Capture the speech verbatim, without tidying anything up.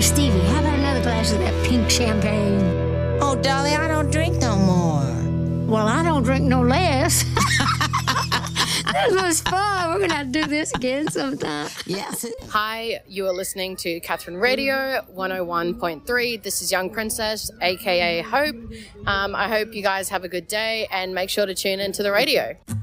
Stevie, how about another glass of that pink champagne? Oh, Dolly, I don't drink no more. Well, I don't drink no less. This was fun. We're going to have to do this again sometime. Yes. Hi, you are listening to Catherine Radio one oh one point three. This is Young Princess, a k a. Hope. Um, I hope you guys have a good day and make sure to tune into the radio.